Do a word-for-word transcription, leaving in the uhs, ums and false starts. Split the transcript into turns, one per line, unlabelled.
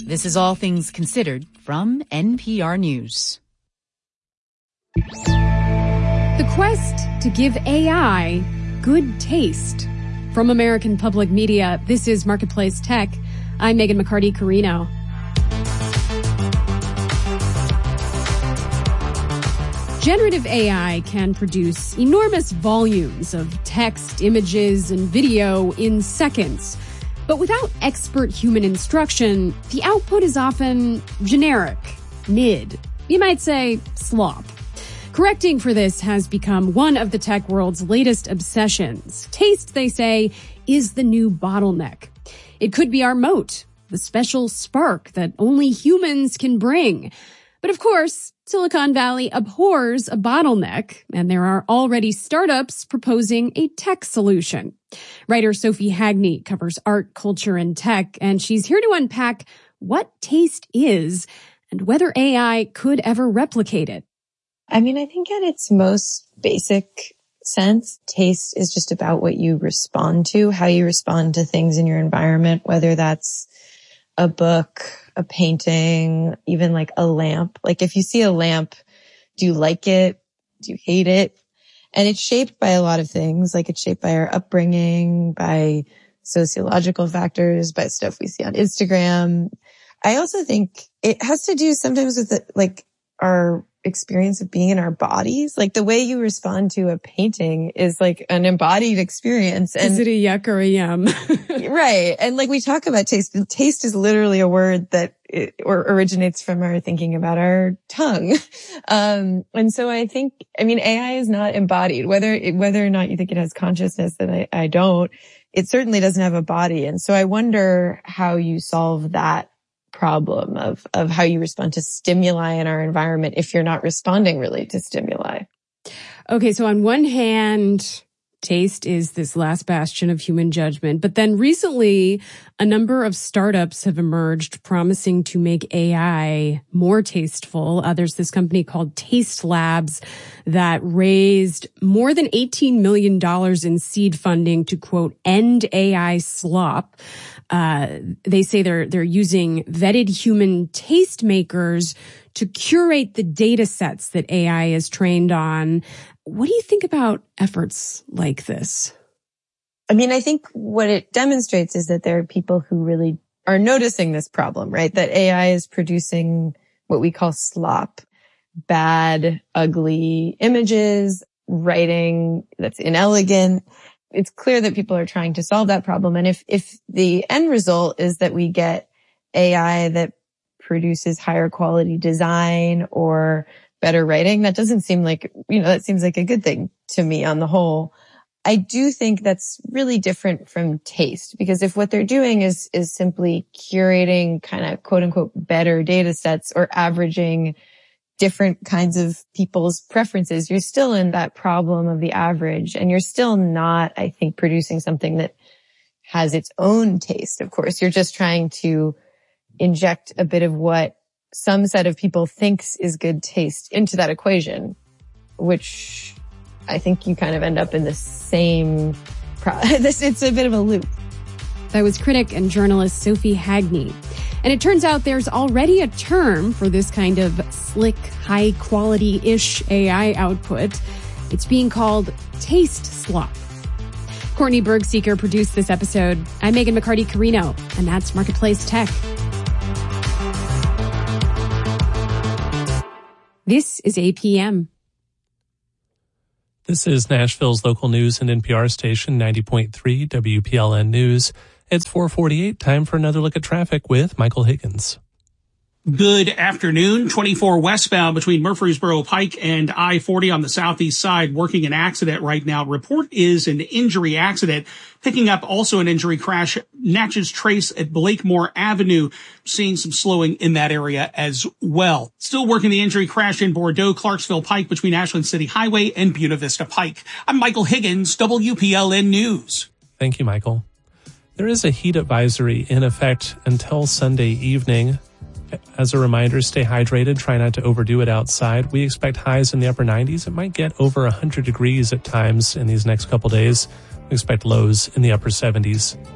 This is All Things Considered from N P R News.
The quest to give A I good taste. From American Public Media, this is Marketplace Tech. I'm Megan McCarty-Carino. Generative A I can produce enormous volumes of text, images, and video in seconds. But without expert human instruction, the output is often generic, mid. You might say slop. Correcting for this has become one of the tech world's latest obsessions. Taste, they say, is the new bottleneck. It could be our moat, the special spark that only humans can bring. But of course, Silicon Valley abhors a bottleneck, and there are already startups proposing a tech solution. Writer Sophie Hagney covers art, culture, and tech, and she's here to unpack what taste is and whether A I could ever replicate it.
I mean, I think at its most basic sense, taste is just about what you respond to, how you respond to things in your environment, whether that's a book, a painting, even like a lamp. Like if you see a lamp, do you like it? Do you hate it? And it's shaped by a lot of things. Like it's shaped by our upbringing, by sociological factors, by stuff we see on Instagram. I also think it has to do sometimes with the, like our experience of being in our bodies. Like the way you respond to a painting is like an embodied experience. And
is it a yuck or a yum?
Right. And like we talk about taste, taste is literally a word that it, or originates from our thinking about our tongue. Um, and so I think, I mean, A I is not embodied, whether, it, whether or not you think it has consciousness, and I, I don't, it certainly doesn't have a body. And so I wonder how you solve that problem of, of how you respond to stimuli in our environment if you're not responding really to stimuli.
Okay, so on one hand, taste is this last bastion of human judgment. But then recently, a number of startups have emerged promising to make A I more tasteful. Uh, there's this company called Taste Labs that raised more than eighteen million dollars in seed funding to, quote, end A I slop. Uh, they say they're, they're using vetted human taste makers to curate the data sets that A I is trained on. What do you think about efforts like this?
I mean, I think what it demonstrates is that there are people who really are noticing this problem, right? That A I is producing what we call slop, bad, ugly images, writing that's inelegant. It's clear that people are trying to solve that problem. And if, if the end result is that we get A I that produces higher quality design or better writing, that doesn't seem like, you know, that seems like a good thing to me on the whole. I do think that's really different from taste, because if what they're doing is, is simply curating kind of quote unquote better data sets or averaging different kinds of people's preferences, you're still in that problem of the average, and you're still not, I think, producing something that has its own taste. Of course, you're just trying to inject a bit of what some set of people thinks is good taste into that equation, which I think you kind of end up in the same pro- this it's a bit of a loop.
That was critic and journalist Sophie Hagney. And it turns out there's already a term for this kind of slick, high-quality-ish A I output. It's being called taste slop. Courtney Bergseeker produced this episode. I'm Megan McCarty-Carino, and that's Marketplace Tech. This is A P M.
This is Nashville's local news and N P R station ninety point three W P L N News. It's four forty-eight, time for another look at traffic with Michael Higgins.
Good afternoon. twenty-four westbound between Murfreesboro Pike and I forty on the southeast side, working an accident right now. Report is an injury accident. Picking up also an injury crash, Natchez Trace at Blakemore Avenue, seeing some slowing in that area as well. Still working the injury crash in Bordeaux, Clarksville Pike between Ashland City Highway and Buena Vista Pike. I'm Michael Higgins, W P L N News.
Thank you, Michael. There is a heat advisory in effect until Sunday evening. As a reminder, stay hydrated. Try not to overdo it outside. We expect highs in the upper nineties. It might get over one hundred degrees at times in these next couple days. We expect lows in the upper seventies.